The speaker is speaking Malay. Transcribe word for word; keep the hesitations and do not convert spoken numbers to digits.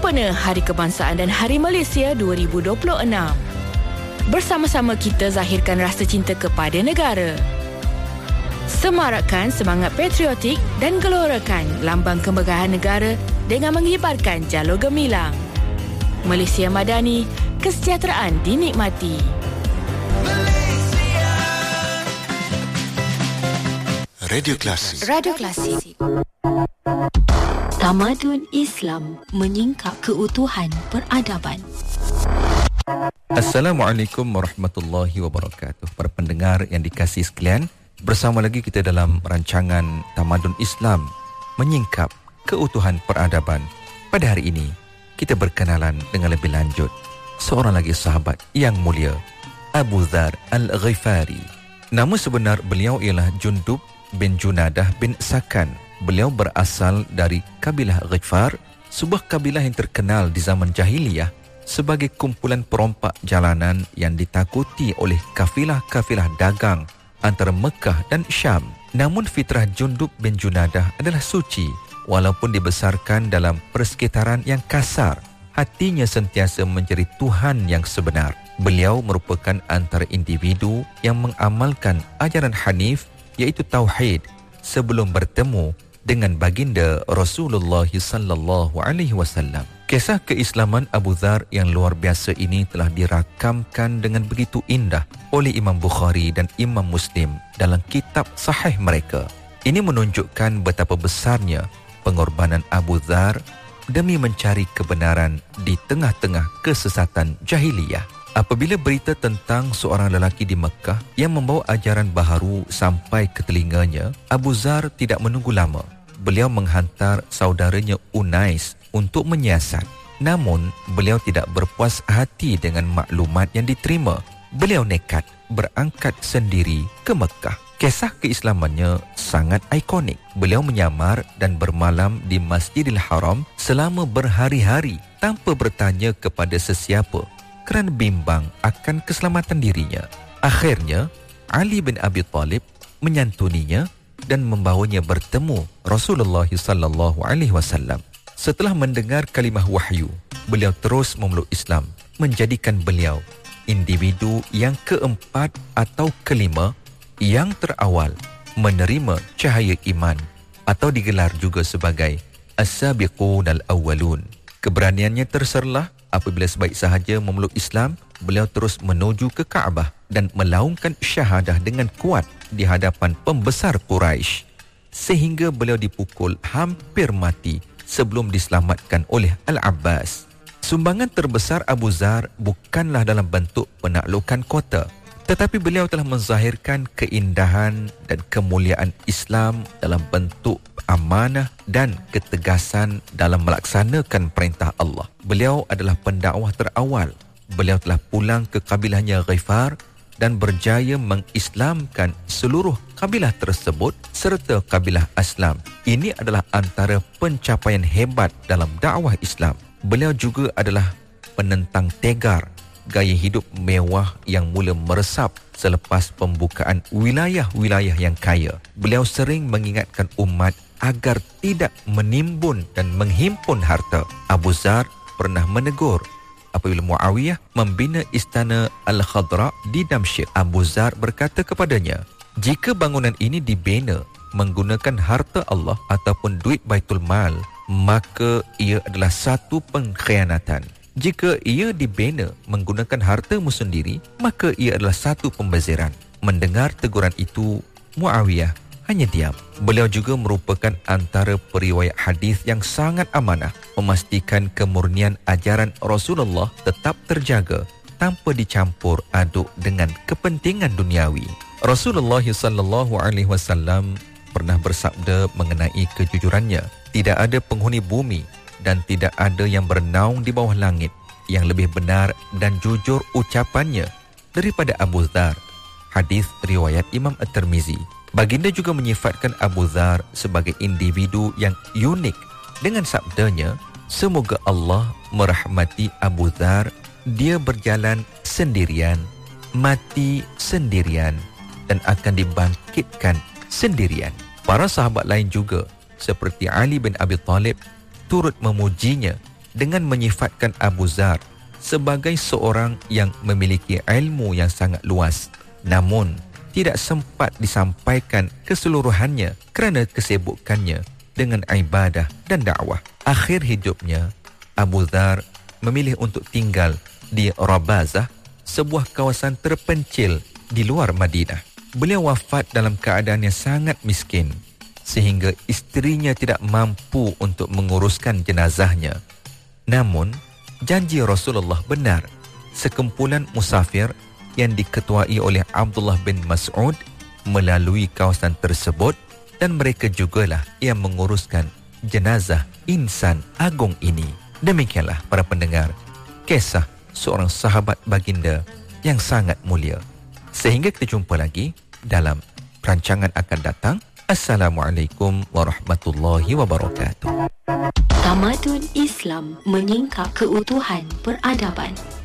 sempena Hari Kebangsaan dan Hari Malaysia dua ribu dua puluh enam. Bersama-sama kita zahirkan rasa cinta kepada negara. Semarakkan semangat patriotik dan gelorakan lambang kemegahan negara dengan mengibarkan jalur gemilang. Malaysia Madani, kesejahteraan dinikmati. Radio Klasik. Radio Klasik. Tamadun Islam menyingkap keutuhan peradaban. Assalamualaikum warahmatullahi wabarakatuh. Para pendengar yang dikasihi sekalian, bersama lagi kita dalam rancangan Tamadun Islam menyingkap keutuhan peradaban. Pada hari ini, kita berkenalan dengan lebih lanjut seorang lagi sahabat yang mulia, Abu Dzar Al-Ghifari. Nama sebenar beliau ialah Jundub bin Junadah bin Sakan. Beliau berasal dari kabilah Ghifar, sebuah kabilah yang terkenal di zaman jahiliyah sebagai kumpulan perompak jalanan yang ditakuti oleh kafilah-kafilah dagang antara Mekah dan Syam. Namun fitrah Jundub bin Junadah adalah suci. Walaupun dibesarkan dalam persekitaran yang kasar, hatinya sentiasa mencari Tuhan yang sebenar. Beliau merupakan antara individu yang mengamalkan ajaran Hanif, iaitu Tauhid, sebelum bertemu dengan baginda Rasulullah sallallahu alaihi wasallam. Kisah keislaman Abu Dzar yang luar biasa ini telah dirakamkan dengan begitu indah oleh Imam Bukhari dan Imam Muslim dalam kitab sahih mereka. Ini menunjukkan betapa besarnya pengorbanan Abu Dzar demi mencari kebenaran di tengah-tengah kesesatan jahiliyah. Apabila berita tentang seorang lelaki di Mekah yang membawa ajaran baharu sampai ke telinganya, Abu Dzar tidak menunggu lama. Beliau menghantar saudaranya Unais untuk menyiasat. Namun, beliau tidak berpuas hati dengan maklumat yang diterima. Beliau nekat berangkat sendiri ke Mekah. Kisah keislamannya sangat ikonik. Beliau menyamar dan bermalam di Masjidil Haram selama berhari-hari tanpa bertanya kepada sesiapa kerana bimbang akan keselamatan dirinya. Akhirnya, Ali bin Abi Thalib menyantuninya dan membawanya bertemu Rasulullah sallallahu alaihi wasallam. Setelah mendengar kalimah wahyu, beliau terus memeluk Islam, menjadikan beliau individu yang keempat atau kelima yang terawal menerima cahaya iman atau digelar juga sebagai As-Sabiqun Al-Awwalun. Keberaniannya terserlah apabila sebaik sahaja memeluk Islam, beliau terus menuju ke Kaabah dan melaungkan syahadah dengan kuat di hadapan pembesar Quraisy, sehingga beliau dipukul hampir mati sebelum diselamatkan oleh Al-Abbas. Sumbangan terbesar Abu Dzar bukanlah dalam bentuk penaklukan kota, tetapi beliau telah menzahirkan keindahan dan kemuliaan Islam dalam bentuk amanah dan ketegasan dalam melaksanakan perintah Allah. Beliau adalah pendakwah terawal. Beliau telah pulang ke kabilahnya Ghifar dan berjaya mengislamkan seluruh kabilah tersebut serta kabilah Aslam. Ini adalah antara pencapaian hebat dalam dakwah Islam. Beliau juga adalah penentang tegar gaya hidup mewah yang mula meresap selepas pembukaan wilayah-wilayah yang kaya. Beliau sering mengingatkan umat agar tidak menimbun dan menghimpun harta. Abu Dzar pernah menegur apabila Muawiyah membina istana Al-Khadra di Damsyik. Abu Dzar berkata kepadanya, jika bangunan ini dibina menggunakan harta Allah ataupun duit Baitul Mal, maka ia adalah satu pengkhianatan. Jika ia dibina menggunakan hartamu sendiri, maka ia adalah satu pembeziran. Mendengar teguran itu, Muawiyah hanya diam. Beliau juga merupakan antara periwayat hadis yang sangat amanah, memastikan kemurnian ajaran Rasulullah tetap terjaga tanpa dicampur aduk dengan kepentingan duniawi. Rasulullah sallallahu alaihi wasallam pernah bersabda mengenai kejujurannya, tidak ada penghuni bumi dan tidak ada yang bernaung di bawah langit yang lebih benar dan jujur ucapannya daripada Abu Dzar. Hadis riwayat Imam At-Tirmizi. Baginda juga menyifatkan Abu Dzar sebagai individu yang unik dengan sabdanya, semoga Allah merahmati Abu Dzar, dia berjalan sendirian, mati sendirian dan akan dibangkitkan sendirian. Para sahabat lain juga seperti Ali bin Abi Thalib turut memujinya dengan menyifatkan Abu Dzar sebagai seorang yang memiliki ilmu yang sangat luas, namun tidak sempat disampaikan keseluruhannya kerana kesibukannya dengan ibadah dan dakwah. Akhir hidupnya, Abu Dzar memilih untuk tinggal di Rabazah, sebuah kawasan terpencil di luar Madinah. Beliau wafat dalam keadaan yang sangat miskin, sehingga isterinya tidak mampu untuk menguruskan jenazahnya. Namun, janji Rasulullah benar. Sekumpulan musafir yang diketuai oleh Abdullah bin Mas'ud melalui kawasan tersebut, dan mereka jugalah yang menguruskan jenazah insan agung ini. Demikianlah para pendengar, kisah seorang sahabat baginda yang sangat mulia. Sehingga kita jumpa lagi dalam perancangan akan datang. Assalamualaikum warahmatullahi wabarakatuh. Tamadun Islam menyingkap keutuhan peradaban.